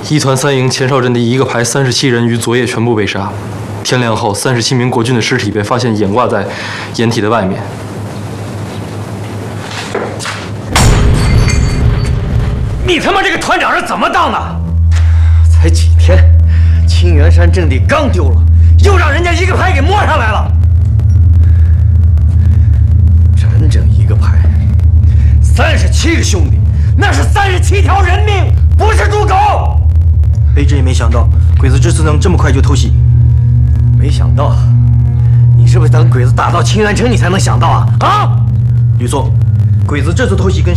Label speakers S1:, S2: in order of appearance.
S1: 一团三营前哨阵地一个排37人于昨夜全部被杀。天亮后，37名国军的尸体被发现掩挂在掩体的外面。
S2: 你他妈这个团长是怎么当的？才几天，青源山阵地刚丢了，又让人家一个排给摸上来了。整整一个排，37个兄弟，那是37条人命，不是猪狗。
S3: 卑职也没想到，鬼子这次能这么快就偷袭。
S2: 没想到，你是不是等鬼子打到青源城你才能想到啊？啊！
S3: 吕松，鬼子这次偷袭跟